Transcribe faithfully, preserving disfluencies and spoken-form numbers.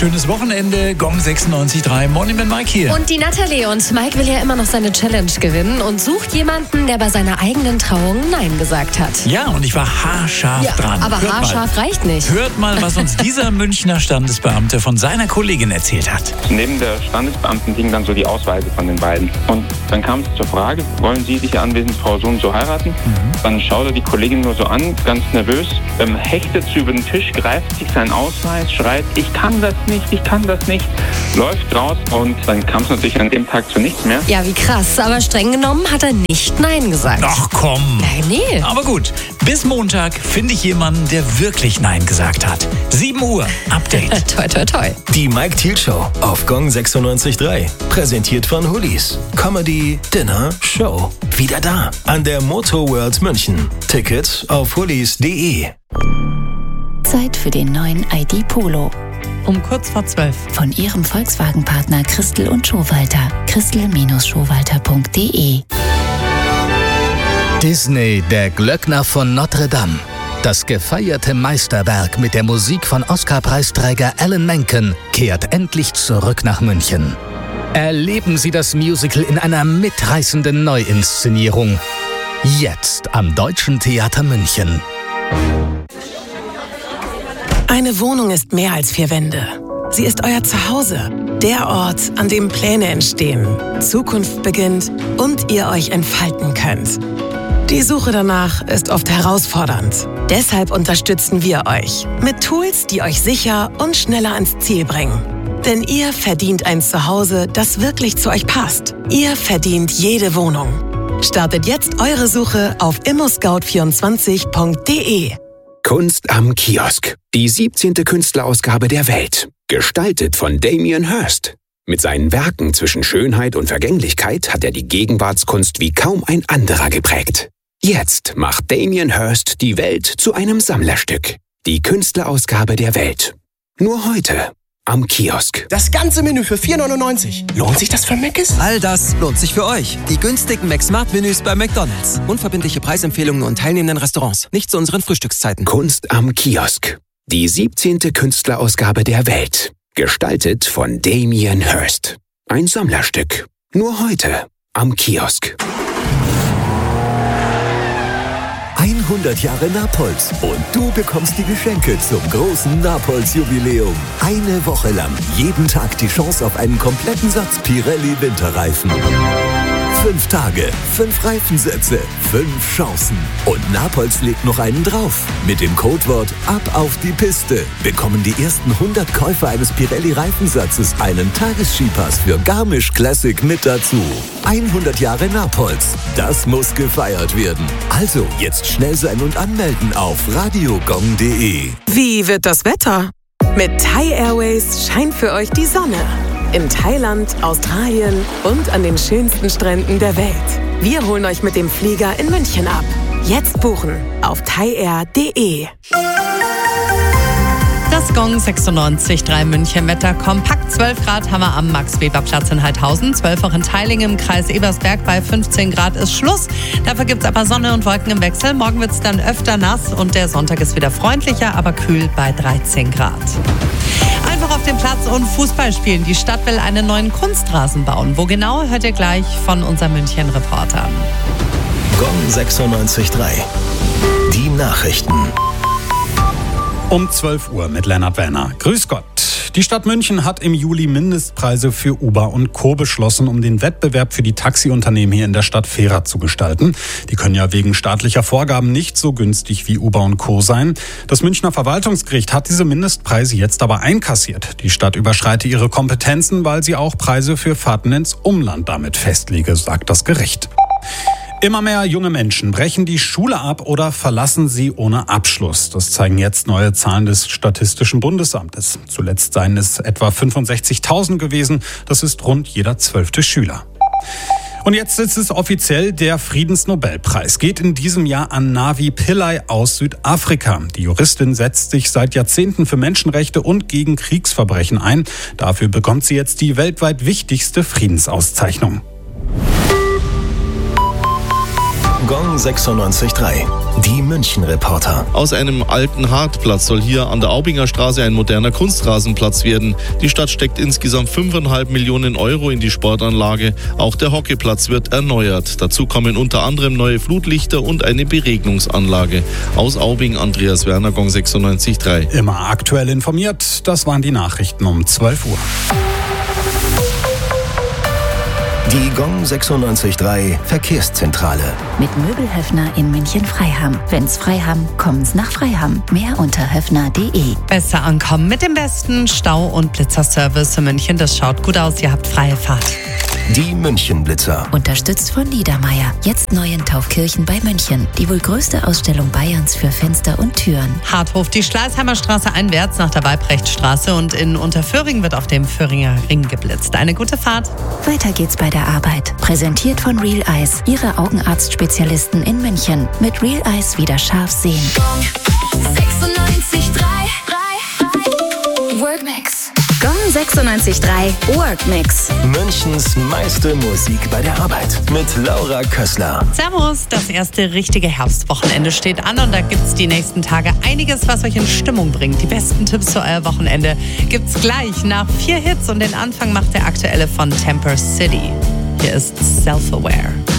Schönes Wochenende, Gong sechsundneunzig Komma drei, Morning mit Mike hier. Und die Natalie. Und Mike will ja immer noch seine Challenge gewinnen und sucht jemanden, der bei seiner eigenen Trauung Nein gesagt hat. Ja, und ich war haarscharf ja, dran. Aber Hört haarscharf mal. reicht nicht. Hört mal, was uns dieser Münchner Standesbeamte von seiner Kollegin erzählt hat. Neben der Standesbeamten liegen dann so die Ausweise von den beiden. Und dann kam es zur Frage, wollen Sie die anwesende Frau so und so heiraten? Mhm. Dann schaut er die Kollegin nur so an, ganz nervös, ähm, hechtet sie über den Tisch, greift sich seinen Ausweis, schreit, ich kann das nicht, ich kann das nicht, läuft raus und dann kam es natürlich an dem Tag zu nichts mehr. Ja, wie krass, aber streng genommen hat er nicht Nein gesagt. Ach komm. Ja, nee. Aber gut, bis Montag finde ich jemanden, der wirklich Nein gesagt hat. sieben Uhr, Update. toi, toi, toi. Die Mike Thiel Show auf Gong sechsundneunzig Komma drei. Präsentiert von Hullis. Comedy, Dinner, Show. Wieder da an der Motor World München. Tickets auf hullis punkt de. Zeit für den neuen I D Polo. Um kurz vor zwölf. Von Ihrem Volkswagen-Partner Christel und Schowalter. christel Schowalter punkt de. Disney, der Glöckner von Notre Dame. Das gefeierte Meisterwerk mit der Musik von Oscar-Preisträger Alan Menken kehrt endlich zurück nach München. Erleben Sie das Musical in einer mitreißenden Neuinszenierung. Jetzt am Deutschen Theater München. Eine Wohnung ist mehr als vier Wände. Sie ist euer Zuhause, der Ort, an dem Pläne entstehen, Zukunft beginnt und ihr euch entfalten könnt. Die Suche danach ist oft herausfordernd. Deshalb unterstützen wir euch mit Tools, die euch sicher und schneller ans Ziel bringen. Denn ihr verdient ein Zuhause, das wirklich zu euch passt. Ihr verdient jede Wohnung. Startet jetzt eure Suche auf immoscout vierundzwanzig punkt de. Kunst am Kiosk. Die siebzehnte Künstlerausgabe der Welt. Gestaltet von Damien Hirst. Mit seinen Werken zwischen Schönheit und Vergänglichkeit hat er die Gegenwartskunst wie kaum ein anderer geprägt. Jetzt macht Damien Hirst die Welt zu einem Sammlerstück. Die Künstlerausgabe der Welt. Nur heute am Kiosk. Das ganze Menü für vier neunundneunzig. Lohnt sich das für Mc's? All das lohnt sich für euch. Die günstigen McSmart-Menüs bei McDonald's. Unverbindliche Preisempfehlungen und teilnehmenden Restaurants. Nicht zu unseren Frühstückszeiten. Kunst am Kiosk. Die siebzehnte Künstlerausgabe der Welt. Gestaltet von Damien Hirst. Ein Sammlerstück. Nur heute am Kiosk. hundert Jahre Napolz und du bekommst die Geschenke zum großen Napolz-Jubiläum. Eine Woche lang, jeden Tag die Chance auf einen kompletten Satz Pirelli Winterreifen. Fünf Tage, fünf Reifensätze, fünf Chancen. Und Napolz legt noch einen drauf. Mit dem Codewort Ab auf die Piste bekommen die ersten hundert Käufer eines Pirelli-Reifensatzes einen Tagesskipass für Garmisch Classic mit dazu. hundert Jahre Napolz, das muss gefeiert werden. Also jetzt schnell sein und anmelden auf radiogong punkt de. Wie wird das Wetter? Mit Thai Airways scheint für euch die Sonne. In Thailand, Australien und an den schönsten Stränden der Welt. Wir holen euch mit dem Flieger in München ab. Jetzt buchen auf thaiair punkt de. Das Gong sechsundneunzig Komma drei München Wetter. Kompakt zwölf Grad haben wir am Max-Weber-Platz in Heidhausen. zwölf auch in Teilingen im Kreis Ebersberg. Bei fünfzehn Grad ist Schluss. Dafür gibt es aber Sonne und Wolken im Wechsel. Morgen wird es dann öfter nass und der Sonntag ist wieder freundlicher, aber kühl bei dreizehn Grad. Einfach auf den Platz und Fußball spielen. Die Stadt will einen neuen Kunstrasen bauen. Wo genau, hört ihr gleich von unserem München-Reporter. Gong sechsundneunzig Komma drei. Die Nachrichten. Um zwölf Uhr mit Lennart Werner. Grüß Gott. Die Stadt München hat im Juli Mindestpreise für Uber und Co. beschlossen, um den Wettbewerb für die Taxiunternehmen hier in der Stadt fairer zu gestalten. Die können ja wegen staatlicher Vorgaben nicht so günstig wie Uber und Co. sein. Das Münchner Verwaltungsgericht hat diese Mindestpreise jetzt aber einkassiert. Die Stadt überschreite ihre Kompetenzen, weil sie auch Preise für Fahrten ins Umland damit festlege, sagt das Gericht. Immer mehr junge Menschen brechen die Schule ab oder verlassen sie ohne Abschluss. Das zeigen jetzt neue Zahlen des Statistischen Bundesamtes. Zuletzt seien es etwa fünfundsechzigtausend gewesen. Das ist rund jeder zwölfte Schüler. Und jetzt ist es offiziell, der Friedensnobelpreis geht in diesem Jahr an Navi Pillay aus Südafrika. Die Juristin setzt sich seit Jahrzehnten für Menschenrechte und gegen Kriegsverbrechen ein. Dafür bekommt sie jetzt die weltweit wichtigste Friedensauszeichnung. Gong sechsundneunzig Komma drei. Die München-Reporter. Aus einem alten Hartplatz soll hier an der Aubinger Straße ein moderner Kunstrasenplatz werden. Die Stadt steckt insgesamt fünfeinhalb Millionen Euro in die Sportanlage. Auch der Hockeyplatz wird erneuert. Dazu kommen unter anderem neue Flutlichter und eine Beregnungsanlage. Aus Aubing, Andreas Werner, Gong sechsundneunzig Komma drei. Immer aktuell informiert. Das waren die Nachrichten um zwölf Uhr. Die Gong sechsundneunzig Komma drei Verkehrszentrale. Mit Möbelhöfner in München-Freiham. Wenn's Freiham, kommen's nach Freiham. Mehr unter höfner punkt de. Besser ankommen mit dem besten Stau- und Blitzerservice in München. Das schaut gut aus. Ihr habt freie Fahrt. Die München-Blitzer. Unterstützt von Niedermeyer. Jetzt neu in Taufkirchen bei München. Die wohl größte Ausstellung Bayerns für Fenster und Türen. Harthof, die Schleißheimer Straße einwärts nach der Weibrechtstraße und in Unterföhring wird auf dem Föhringer Ring geblitzt. Eine gute Fahrt. Weiter geht's bei der Arbeit. Präsentiert von Real Eyes, Ihre Augenarztspezialisten in München. Mit Real Eyes wieder scharf sehen. sechsundneunzig Komma drei Workmix. Gong sechsundneunzig Komma drei Workmix. Münchens meiste Musik bei der Arbeit. Mit Laura Kössler. Servus, das erste richtige Herbstwochenende steht an und da gibt's die nächsten Tage einiges, was euch in Stimmung bringt. Die besten Tipps für euer Wochenende gibt's gleich nach vier Hits und den Anfang macht der aktuelle von Temper City. Hier ist Self-Aware.